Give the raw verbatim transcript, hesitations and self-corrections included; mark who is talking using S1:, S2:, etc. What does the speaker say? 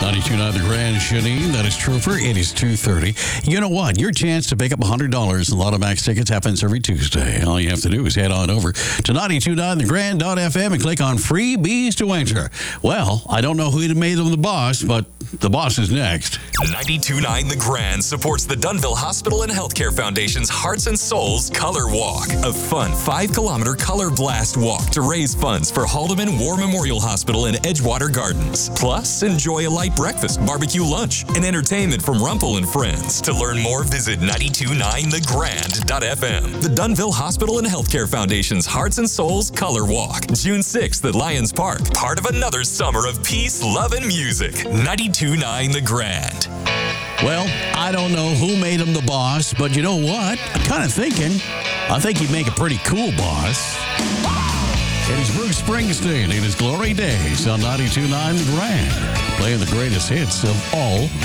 S1: ninety-two point nine The Grand Janine. That is Trooper. It is two thirty. You know what? Your chance to pick up one hundred dollars in Lotto Max tickets happens every Tuesday. All you have to do is head on over to ninety-two point nine the grand dot f m and click on Freebies to enter. Well, I don't know who made them the boss, but the boss is next.
S2: ninety-two point nine The Grand supports the Dunville Hospital and Healthcare Foundation's Hearts and Souls Color Walk, a fun five-kilometer color blast walk to raise funds for Haldeman War Memorial Hospital and Edgewater Gardens. Plus, enjoy a light breakfast, barbecue lunch, and entertainment from Rumpel and Friends. To learn more, visit ninety-two point nine the grand dot f m. The Dunville Hospital and Healthcare Foundation's Hearts and Souls Color Walk, June sixth at Lions Park. Part of another summer of peace, love, and music. ninety-two point nine The Grand.
S1: Well, I don't know who made him the boss, but you know what? I'm kind of thinking, I think he'd make a pretty cool boss. It is Bruce Springsteen in his glory days on ninety-two point nine The Grand, playing the greatest hits of all